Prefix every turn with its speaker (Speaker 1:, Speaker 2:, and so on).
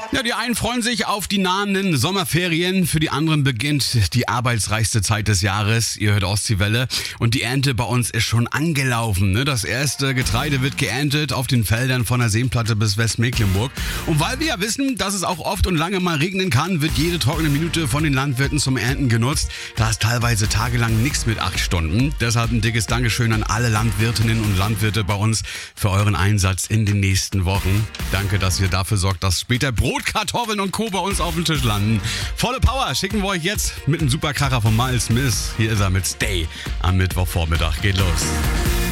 Speaker 1: Ja, die einen freuen sich auf die nahenden Sommerferien, für die anderen beginnt die arbeitsreichste Zeit des Jahres. Ihr hört Ostseewelle und die Ernte bei uns ist schon angelaufen. Ne? Das erste Getreide wird geerntet auf den Feldern von der Seenplatte bis Westmecklenburg. Und weil wir ja wissen, dass es auch oft und lange mal regnen kann, wird jede trockene Minute von den Landwirten zum Ernten genutzt. Da ist teilweise tagelang nichts mit 8 Stunden. Deshalb ein dickes Dankeschön an alle Landwirtinnen und Landwirte bei uns für euren Einsatz in den nächsten Wochen. Danke, dass ihr dafür sorgt, dass später Brot, Kartoffeln und Co. bei uns auf dem Tisch landen. Volle Power schicken wir euch jetzt mit einem Superkracher von Miles Smith. Hier ist er mit Stay am Mittwochvormittag. Geht los.